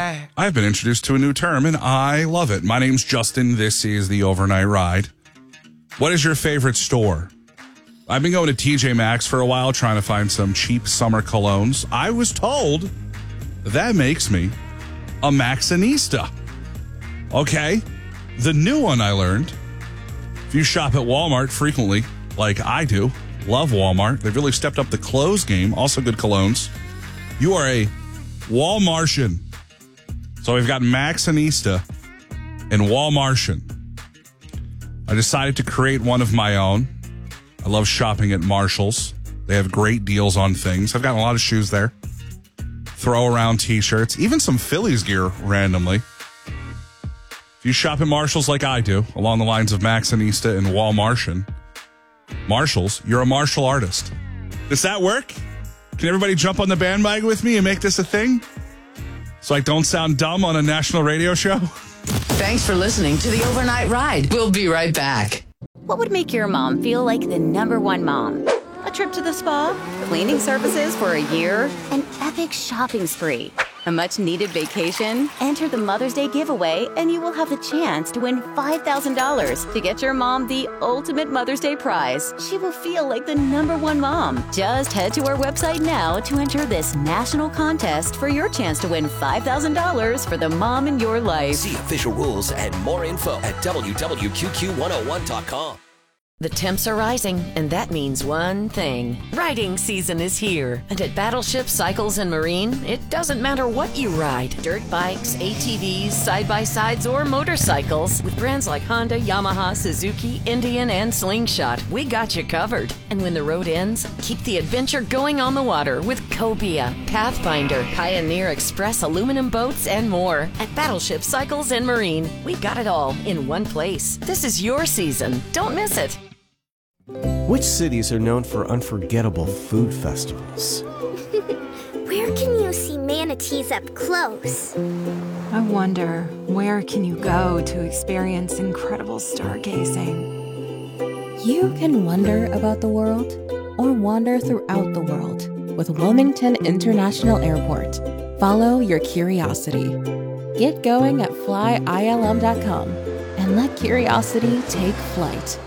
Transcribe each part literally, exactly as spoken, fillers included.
back. I've been introduced to a new term, and I love it. My name's Justin. This is the Overnight Ride. What is your favorite store? I've been going to T J Maxx for a while, trying to find some cheap summer colognes. I was told that makes me a Maxxinista. Okay. The new one I learned, if you shop at Walmart frequently, like I do, love Walmart. They've really stepped up the clothes game. Also good colognes. You are a Walmartian. So we've got Maxxinista and Walmartian. I decided to create one of my own. I love shopping at Marshall's. They have great deals on things. I've gotten a lot of shoes there. Throw around t-shirts, even some Phillies gear randomly. If you shop at Marshall's like I do, along the lines of Maxxinista and Walmartian, Marshall's, you're a martial artist. Does that work? Can everybody jump on the bandwagon with me and make this a thing? So I don't sound dumb on a national radio show? Thanks for listening to the Overnight Ride. We'll be right back. What would make your mom feel like the number one mom? A trip to the spa? Cleaning services for a year? An epic shopping spree? A much-needed vacation? Enter the Mother's Day giveaway and you will have the chance to win five thousand dollars to get your mom the ultimate Mother's Day prize. She will feel like the number one mom. Just head to our website now to enter this national contest for your chance to win five thousand dollars for the mom in your life. See official rules and more info at w w q q one oh one dot com. The temps are rising, and that means one thing. Riding season is here. And at Battleship Cycles and Marine, it doesn't matter what you ride. Dirt bikes, A T Vs, side-by-sides, or motorcycles. With brands like Honda, Yamaha, Suzuki, Indian, and Slingshot, we got you covered. And when the road ends, keep the adventure going on the water with Cobia, Pathfinder, Pioneer Express aluminum boats, and more. At Battleship Cycles and Marine, we got it all in one place. This is your season. Don't miss it. Which cities are known for unforgettable food festivals? Where can you see manatees up close? I wonder, where can you go to experience incredible stargazing? You can wonder about the world or wander throughout the world with Wilmington International Airport. Follow your curiosity. Get going at fly I L M dot com and let curiosity take flight.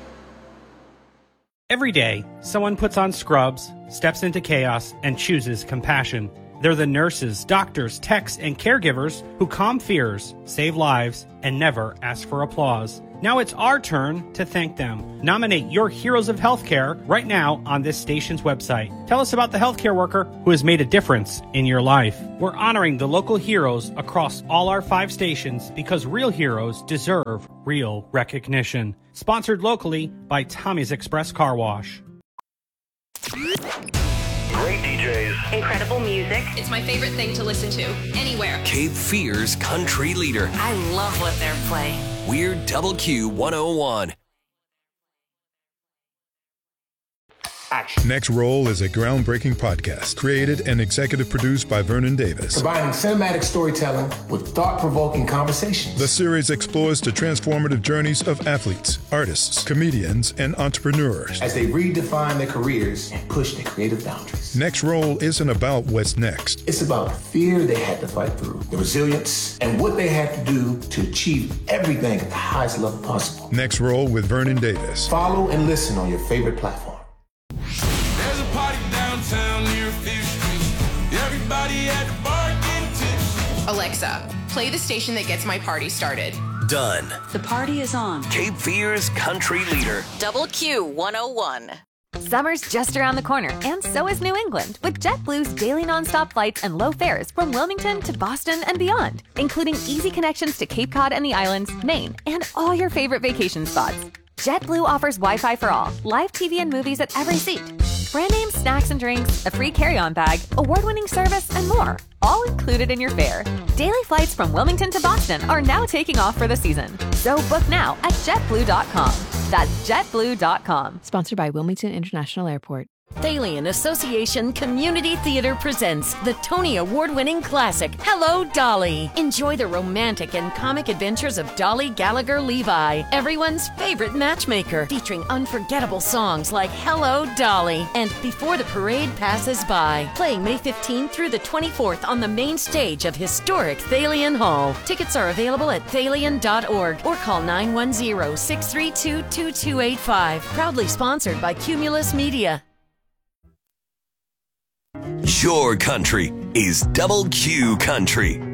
Every day, someone puts on scrubs, steps into chaos, and chooses compassion. They're the nurses, doctors, techs, and caregivers who calm fears, save lives, and never ask for applause. Now it's our turn to thank them. Nominate your heroes of healthcare right now on this station's website. Tell us about the healthcare worker who has made a difference in your life. We're honoring the local heroes across all our five stations because real heroes deserve real recognition. Sponsored locally by Tommy's Express Car Wash. Great D Js. Incredible music. It's my favorite thing to listen to, anywhere. Cape Fear's country leader. I love what they're playing. We're Double Q one oh one. Action. Next Roll is a groundbreaking podcast created and executive produced by Vernon Davis. Combining cinematic storytelling with thought-provoking conversations. The series explores the transformative journeys of athletes, artists, comedians, and entrepreneurs as they redefine their careers and push their creative boundaries. Next Roll isn't about what's next. It's about the fear they had to fight through, the resilience, and what they had to do to achieve everything at the highest level possible. Next Roll with Vernon Davis. Follow and listen on your favorite platform. There's a party downtown near Fifth Street. Everybody at the bar getting tipsy. Alexa, play the station that gets my party started. Done. The party is on. Cape Fear's country leader. Double Q one oh one. Summer's just around the corner, and so is New England, with JetBlue's daily nonstop flights and low fares from Wilmington to Boston and beyond, including easy connections to Cape Cod and the islands, Maine, and all your favorite vacation spots. JetBlue offers Wi-Fi for all, live T V and movies at every seat, brand name snacks and drinks, a free carry-on bag, award-winning service, and more, all included in your fare. Daily flights from Wilmington to Boston are now taking off for the season, so book now at jet blue dot com. That's jet blue dot com. Sponsored by Wilmington International Airport. Thalian Association Community Theater presents the Tony Award-winning classic, Hello, Dolly. Enjoy the romantic and comic adventures of Dolly Gallagher Levi, everyone's favorite matchmaker, featuring unforgettable songs like Hello, Dolly and Before the Parade Passes By. Playing May fifteenth through the twenty-fourth on the main stage of historic Thalian Hall. Tickets are available at thalian dot org or call nine one zero, six three two, two two eight five. Proudly sponsored by Cumulus Media. Your country is Double Q Country.